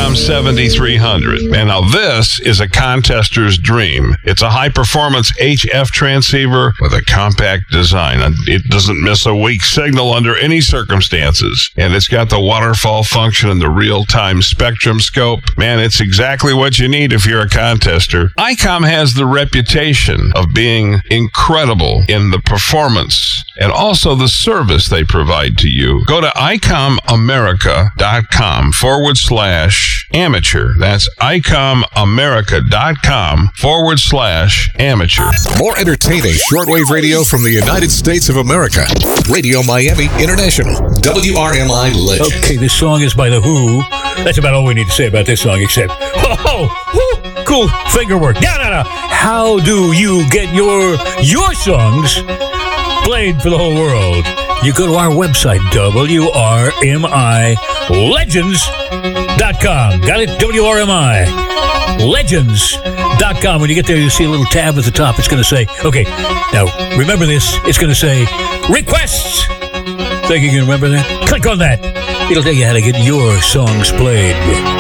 ICOM 7300. And now this is a contester's dream. It's a high-performance HF transceiver with a compact design. It doesn't miss a weak signal under any circumstances. And it's got the waterfall function and the real-time spectrum scope. Man, it's exactly what you need if you're a contester. ICOM has the reputation of being incredible in the performance and also the service they provide to you. Go to ICOMAmerica.com/amateur. That's ICOMAmerica.com/amateur. More entertaining shortwave radio from the United States of America. Radio Miami International. WRMI Legends. Okay, this song is by The Who. That's about all we need to say about this song, except, cool finger work. No. How do you get your songs played for the whole world? You go to our website, WRMIlegends.com. Got it? WRMIlegends.com. When you get there, you'll see a little tab at the top. It's going to say, okay, now remember this. It's going to say requests. Think you can remember that? Click on that. It'll tell you how to get your songs played.